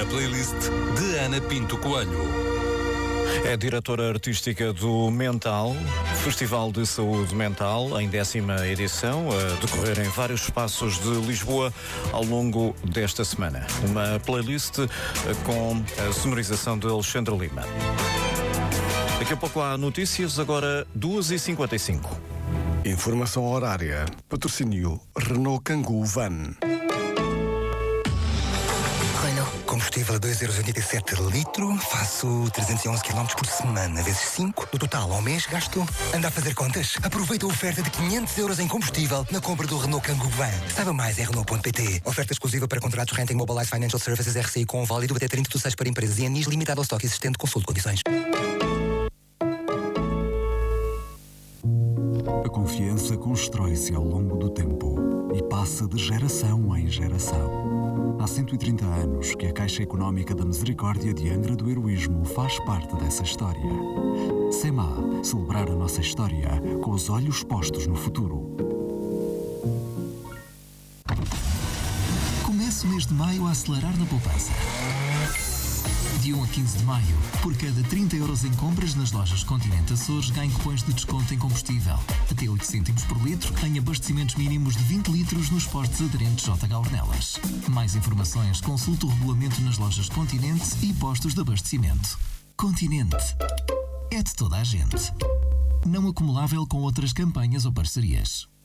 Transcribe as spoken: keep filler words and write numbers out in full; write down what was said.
playlist de Ana Pinto Coelho. É diretora artística do Mental, Festival de Saúde Mental, em décima edição, a decorrer em vários espaços de Lisboa ao longo desta semana. Uma playlist com a sonorização de Alexandre Lima. Daqui a pouco há notícias, agora duas e cinquenta e cinco. Informação horária. Patrocínio Renault Kangoo Van. Combustível a dois euros e oitenta e sete litro, faço trezentos e onze quilómetros por semana, vezes cinco, no total ao mês gasto. Anda a fazer contas? Aproveita a oferta de quinhentos euros em combustível na compra do Renault Kangoo Van. Saiba mais em Renault ponto pt. Oferta exclusiva para contratos Renting Mobilize Financial Services R C I com válido até trinta de seis para empresas e anis limitado ao estoque existente. Consulte condições. A confiança constrói-se ao longo do tempo e passa de geração em geração. Há cento e trinta anos que a Caixa Económica da Misericórdia de Angra do Heroísmo faz parte dessa história. SEMA, celebrar a nossa história com os olhos postos no futuro. Comece o mês de maio a acelerar na poupança. De um a quinze de maio, por cada trinta euros em compras nas lojas Continente Açores, ganhe cupons de desconto em combustível. Até oito cêntimos por litro, em abastecimentos mínimos de vinte litros nos postos aderentes J H Ornelas. Mais informações, consulte o regulamento nas lojas Continente e postos de abastecimento. Continente. É de toda a gente. Não acumulável com outras campanhas ou parcerias.